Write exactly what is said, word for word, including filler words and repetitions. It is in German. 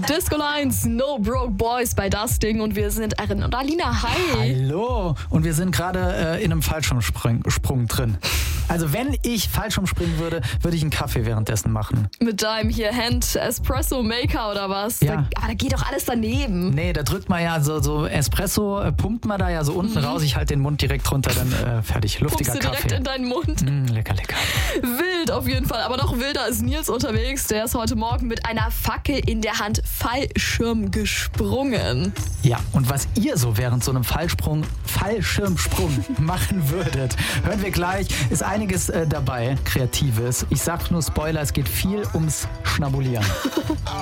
Disco Lines, No Broke Boys bei das Ding und wir sind Erin und Alina. Hi. Hallo. Und wir sind gerade äh, in einem Fallschirmsprung Sprung drin. Also wenn ich Fallschirmspringen würde, würde ich einen Kaffee währenddessen machen. Mit deinem hier Hand Espresso Maker oder was? Ja. Da, aber da geht doch alles daneben. Nee, da drückt man ja so, so Espresso, äh, pumpt man da ja so unten mhm. raus. Ich halte den Mund direkt runter, dann äh, fertig. Luftiger Pumpst du Kaffee. direkt in deinen Mund. Mm, lecker, lecker. Wild auf jeden Fall. Aber noch wilder ist Nils unterwegs. Der ist heute Morgen mit einer Fackel in der Hand Fallschirm gesprungen. Ja, und was ihr so während so einem Fallsprung, Fallschirmsprung machen würdet, hören wir gleich. Ist einiges äh, dabei, Kreatives. Ich sag nur Spoiler, es geht viel ums Schnabulieren.